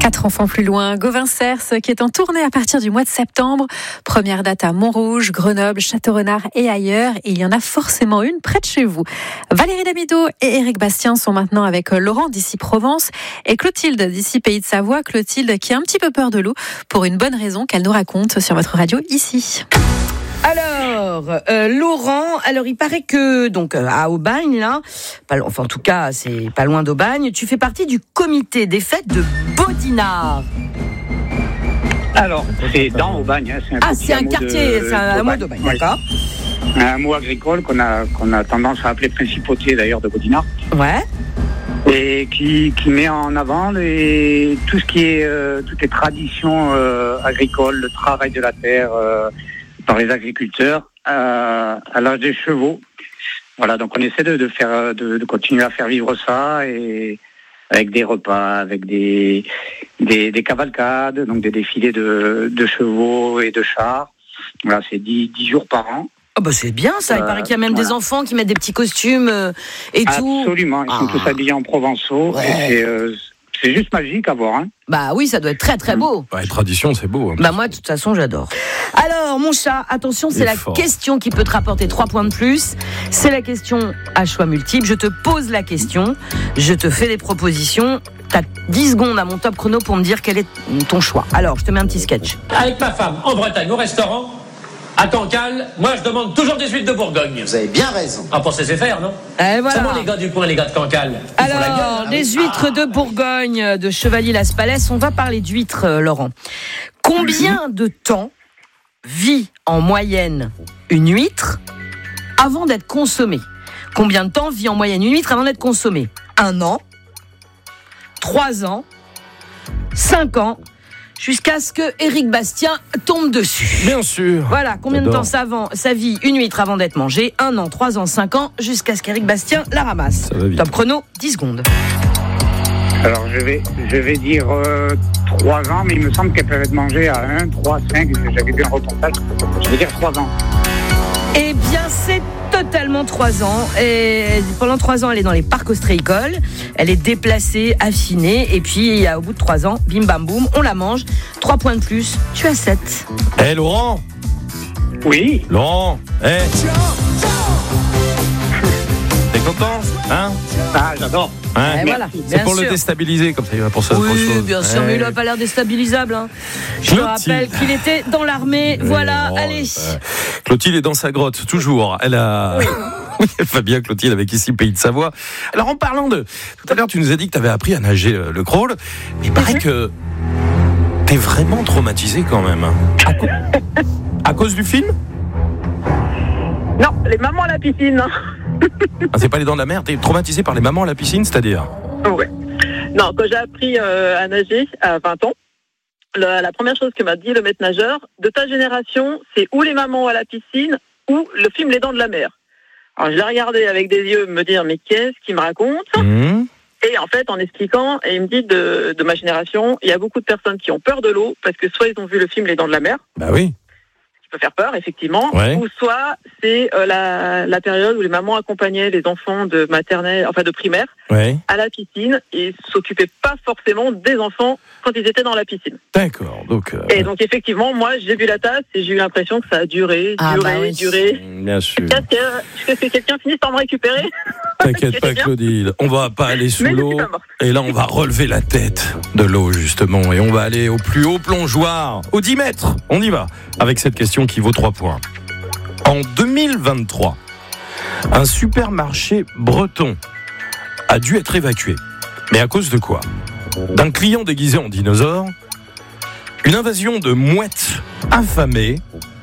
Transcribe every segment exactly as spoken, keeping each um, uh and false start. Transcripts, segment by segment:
Quatre enfants plus loin, Gauvin Cers qui est en tournée à partir du mois de septembre. Première date à Montrouge, Grenoble, Château-Renard et ailleurs. Et il y en a forcément une près de chez vous. Valérie Damido et Éric Bastien sont maintenant avec Laurent d'ici Provence et Clotilde d'ici Pays de Savoie. Clotilde qui a un petit peu peur de l'eau pour une bonne raison qu'elle nous raconte sur votre radio ici. Alors, euh, Laurent, alors il paraît que, donc à Aubagne, là, pas, enfin en tout cas, c'est pas loin d'Aubagne, tu fais partie du comité des fêtes de Baudinard. Alors, c'est dans Aubagne. Hein, c'est un ah, c'est un quartier, de, c'est un hameau d'Aubagne, oui. D'accord. Un mot agricole qu'on a, qu'on a tendance à appeler principauté d'ailleurs de Baudinard. Ouais. Et qui, qui met en avant les, tout ce qui est, euh, toutes les traditions euh, agricoles, le travail de la terre, euh, par les agriculteurs euh, à l'âge des chevaux. Voilà, donc on essaie de, de faire, de, de continuer à faire vivre ça et avec des repas, avec des des, des cavalcades, donc des défilés de, de chevaux et de chars. Voilà, c'est dix, dix jours par an. Oh bah c'est bien ça. Il euh, paraît qu'il y a même voilà. des enfants qui mettent des petits costumes euh, et Absolument. tout. Absolument, ils sont ah. tous habillés en provençaux. Ouais. Et c'est, euh, c'est juste magique à voir. Hein. Bah oui, ça doit être très très beau. Bah, les traditions, c'est beau. Hein. Bah moi, de toute façon, j'adore. Alors, mon chat, attention, c'est la fort. question qui peut te rapporter trois points de plus. C'est la question à choix multiple. Je te pose la question, je te fais des propositions. T'as dix secondes à mon top chrono pour me dire quel est ton choix. Alors, je te mets un petit sketch. Avec ma femme, en Bretagne, au restaurant, à Cancale, moi je demande toujours des huîtres de Bourgogne. Vous avez bien raison. Ah, pour se laisser faire, non? Et voilà. C'est bon, les gars du coin, les gars de Cancale. Ils Alors, font la gueule, hein, des oui. huîtres de Bourgogne, de Chevalier-Las Palais. On va parler d'huîtres, euh, Laurent. Combien de temps vit en moyenne une huître avant d'être consommée? Combien de temps vit en moyenne une huître avant d'être consommée? Un an, trois ans, cinq ans, jusqu'à ce que Éric Bastien tombe dessus. Bien sûr. Voilà, combien J'adore. de temps ça, avant, ça vit une huître avant d'être mangée? Un an, trois ans, cinq ans, jusqu'à ce qu'Éric Bastien la ramasse. Ça va vite. Top chrono, dix secondes. Alors je vais, je vais dire euh, trois ans, mais il me semble qu'elles peuvent être mangées à un, trois, cinq. J'avais vu un reportage. Je vais dire trois ans. Eh bien, c'est totalement trois ans. Et pendant trois ans, elle est dans les parcs ostréicoles. Elle est déplacée, affinée. Et puis, au bout de trois ans, bim bam boum, on la mange. Trois points de plus, tu as sept. Eh, hey, Laurent. Oui. Laurent. Eh. Hey. T'es content, hein? Ah, j'adore. Hein, voilà, c'est pour sûr. le déstabiliser, comme ça il va penser à autre Oui, chose. bien sûr, ouais. mais il n'a pas l'air déstabilisable. Hein. Je Clotilde. te rappelle qu'il était dans l'armée. Oui, voilà, oh, allez. Euh, Clotilde est dans sa grotte, toujours. Elle a. Oui. Fabien Clotilde avec ici Pays de Savoie. Alors en parlant de. Tout à l'heure, tu nous as dit que tu avais appris à nager euh, le crawl. Mais il paraît mm-hmm. que. T'es vraiment traumatisé quand même. À, co- à cause du film? Non, les mamans à la piscine. Ah, c'est pas les dents de la mer, t'es traumatisé par les mamans à la piscine, c'est-à-dire? Ouais. Non, quand j'ai appris euh, à nager à vingt ans, la, la première chose que m'a dit le maître nageur, de ta génération, c'est ou les mamans à la piscine ou le film Les Dents de la Mer. Alors je l'ai regardé avec des yeux, me dire mais qu'est-ce qu'il me raconte? Mmh. Et en fait, en expliquant, et il me dit de, de ma génération, il y a beaucoup de personnes qui ont peur de l'eau parce que soit ils ont vu le film Les Dents de la Mer. Bah oui. Qui peut faire peur, effectivement. Ouais. Ou soit c'est euh, la, la période où les mamans accompagnaient les enfants de maternelle, enfin de primaire, ouais. à la piscine et s'occupaient pas forcément des enfants quand ils étaient dans la piscine. D'accord. Donc. Euh... Et donc effectivement, moi, j'ai vu la tasse et j'ai eu l'impression que ça a duré, ah, duré, bah oui. duré. Bien sûr. Jusqu'à ce que, jusqu'à ce que quelqu'un finisse par me récupérer. T'inquiète pas, Claudine. On va pas aller sous Mais l'eau. Et là, on va relever la tête de l'eau, justement. Et on va aller au plus haut plongeoir, aux dix mètres. On y va. Avec cette question qui vaut trois points. En deux mille vingt-trois, un supermarché breton a dû être évacué. Mais à cause de quoi? D'un client déguisé en dinosaure, une invasion de mouettes affamées,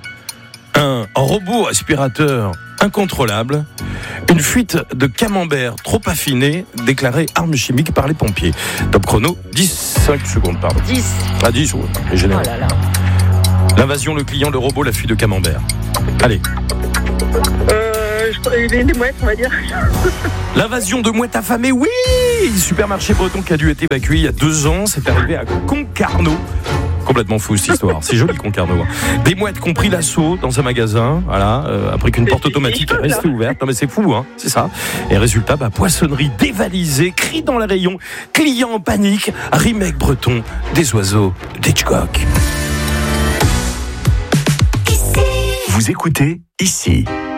un robot aspirateur incontrôlable, une fuite de camembert trop affiné, déclarée arme chimique par les pompiers. Top chrono, dix-cinq secondes, pardon. dix. Ah, dix, ouais, c'est général. Oh là là. L'invasion, le client, le robot, la fuite de camembert. Allez. Euh, je, les, les mouettes, on va dire. L'invasion de mouettes affamées, oui. Supermarché breton qui a dû être évacué il y a deux ans. C'est arrivé à Concarneau. Complètement fou cette histoire. C'est joli Concarneau. Des mouettes qui ont pris l'assaut dans un magasin, voilà, euh, après qu'une porte automatique est restée ouverte. Non mais c'est fou, hein, c'est ça. Et résultat, bah, poissonnerie dévalisée, cris dans les rayons, clients en panique, remake breton des oiseaux d'Hitchcock. Vous écoutez ici.